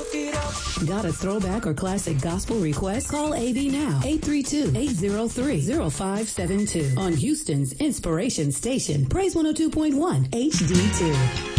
Got a throwback or classic gospel request? Call AV now, 832-803-0572 on Houston's Inspiration Station, Praise 102.1 HD2.